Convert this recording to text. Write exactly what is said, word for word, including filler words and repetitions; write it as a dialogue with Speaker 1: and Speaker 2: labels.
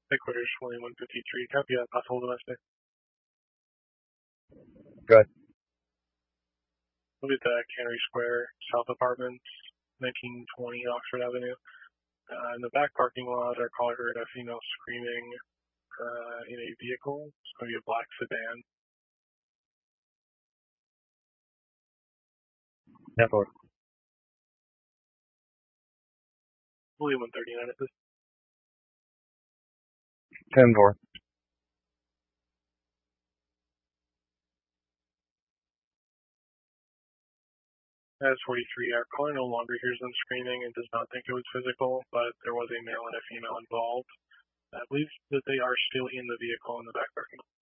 Speaker 1: Headquarters twenty-one fifty-three. Copy that. Possible domestic.
Speaker 2: Good.
Speaker 1: We'll be at the Cannery Square South Apartments, nineteen twenty Oxford Avenue. Uh, in the back parking lot, our caller heard a female screaming uh, in a vehicle. It's going to be a black sedan.
Speaker 2: ten four.
Speaker 1: William one thirty-nine at this.
Speaker 2: ten four.
Speaker 1: As forty-three, our caller no longer hears them screaming and does not think it was physical, but there was a male and a female involved. I believe that they are still in the vehicle in the back parking lot.